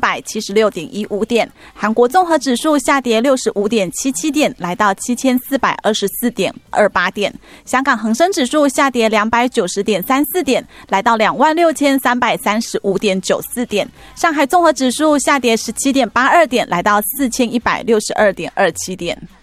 7476.15点，韩国综合指数下跌65.77点，来到7424.28点。香港恒生指数下跌290.34点，来到26335.94点。上海综合指数下跌17.82点，来到4162.27点。